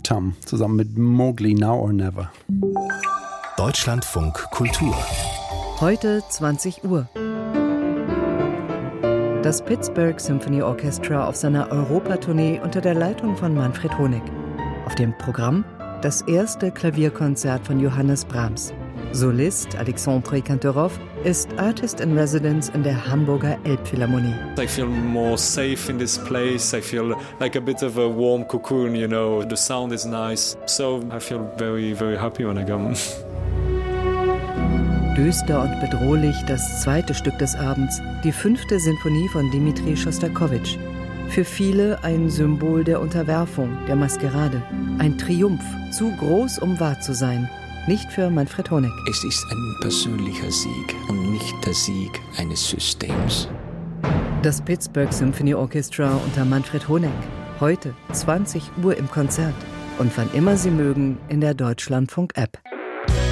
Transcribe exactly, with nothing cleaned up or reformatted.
Tam zusammen mit Mowgli Now or Never. Deutschlandfunk Kultur. Heute zwanzig Uhr. Das Pittsburgh Symphony Orchestra auf seiner Europatournee unter der Leitung von Manfred Honeck. Auf dem Programm das erste Klavierkonzert von Johannes Brahms. Solist Alexandre Kantorov ist Artist in Residence in der Hamburger Elbphilharmonie. I feel more safe in this place. I feel like a bit of a warm cocoon, you know. The sound is nice. So I feel very, very happy when I come. Düster und bedrohlich das zweite Stück des Abends, die fünfte Sinfonie von Dmitri Schostakowitsch. Für viele ein Symbol der Unterwerfung, der Maskerade. Ein Triumph, zu groß, um wahr zu sein. Nicht für Manfred Honeck. Es ist ein persönlicher Sieg und nicht der Sieg eines Systems. Das Pittsburgh Symphony Orchestra unter Manfred Honeck. Heute zwanzig Uhr im Konzert. Und wann immer Sie mögen in der Deutschlandfunk-App.